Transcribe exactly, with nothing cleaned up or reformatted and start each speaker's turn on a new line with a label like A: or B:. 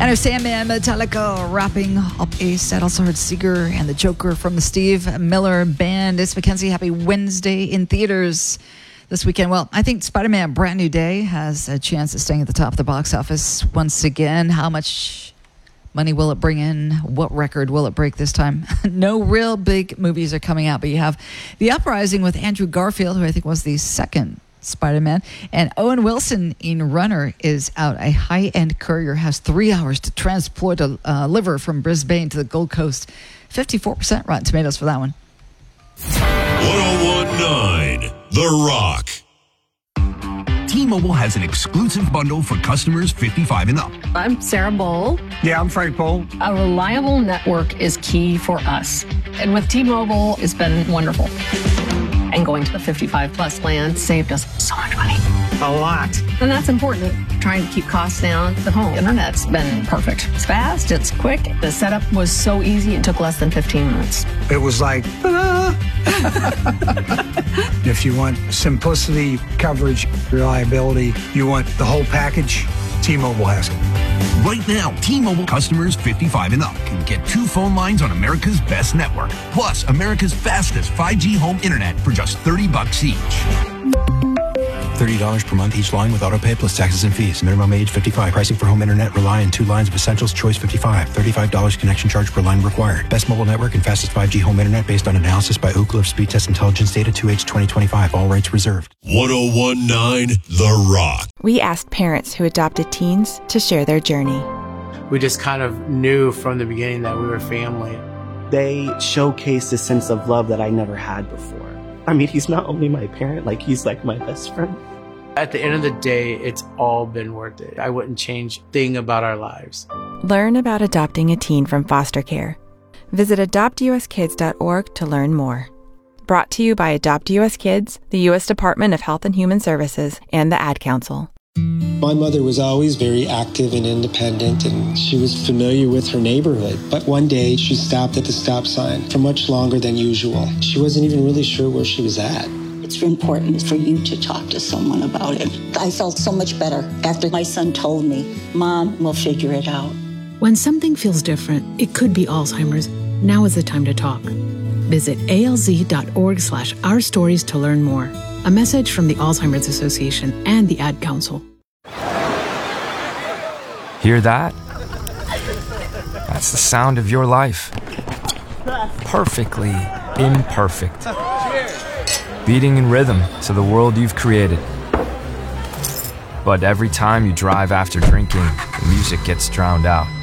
A: Enter Sandman, Metallica wrapping up a set. Also heard Seeger and the Joker from the Steve Miller Band. It's Mackenzie. Happy Wednesday in theaters this weekend. Well, I think Spider-Man Brand New Day has a chance of staying at the top of the box office once again. How much money will it bring in? What record will it break this time? No real big movies are coming out, but you have The Uprising with Andrew Garfield, who I think was the second Spider-Man, and Owen Wilson in Runner is out. A high-end courier has three hours to transport a uh, liver from Brisbane to the Gold Coast. fifty-four percent Rotten Tomatoes for that one.
B: ten nineteen The Rock.
C: T-Mobile has an exclusive bundle for customers fifty-five and up.
D: I'm Sarah Bowl.
E: Yeah, I'm Frank Bowl.
D: A reliable network is key for us. And with T-Mobile, it's been wonderful. And going to the fifty-five plus plan saved us so much money.
E: A lot.
D: And that's important. Trying to keep costs down. The home internet's been perfect. It's fast, it's quick. The setup was so easy, it took less than fifteen minutes.
E: It was like, ah. If you want simplicity, coverage, reliability, you want the whole package, T-Mobile has it.
C: Right now, T-Mobile customers fifty-five and up can get two phone lines on America's best network, plus America's fastest five G home internet for just thirty bucks each.
F: thirty dollars per month each line with autopay plus taxes and fees. Minimum age fifty-five. Pricing for home internet rely on two lines of Essentials Choice fifty-five. thirty-five dollars connection charge per line required. Best mobile network and fastest five G home internet based on analysis by Ookla of Speed Test Intelligence data two H twenty twenty-five. All rights reserved.
B: ten nineteen The Rock.
G: We asked parents who adopted teens to share their journey.
H: We just kind of knew from the beginning that we were family.
I: They showcased a sense of love that I never had before. I mean, he's not only my parent, like he's like my best friend.
H: At the end of the day, it's all been worth it. I wouldn't change a thing about our lives.
G: Learn about adopting a teen from foster care. Visit adopt u s kids dot org to learn more. Brought to you by Adopt U S Kids, the U S Department of Health and Human Services, and the Ad Council.
J: My mother was always very active and independent, and she was familiar with her neighborhood. But one day, she stopped at the stop sign for much longer than usual. She wasn't even really sure where she was at.
K: It's important for you to talk to someone about it. I felt so much better after my son told me, Mom, we'll figure it out.
L: When something feels different, it could be Alzheimer's. Now is the time to talk. Visit A L Z dot org slash our stories to learn more. A message from the Alzheimer's Association and the Ad Council.
M: Hear that? That's the sound of your life. Perfectly imperfect. Beating in rhythm to the world you've created. But every time you drive after drinking, the music gets drowned out.